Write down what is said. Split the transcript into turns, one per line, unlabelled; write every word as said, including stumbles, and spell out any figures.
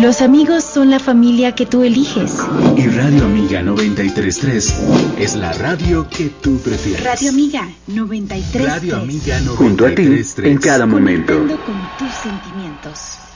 Los amigos son la familia que tú eliges.
Y Radio Amiga noventa y tres punto tres es la radio que tú prefieres.
Radio Amiga noventa y tres punto tres.
Radio Amiga noventa y tres punto tres.
Junto a ti, en cada momento.
Conectando con tus sentimientos.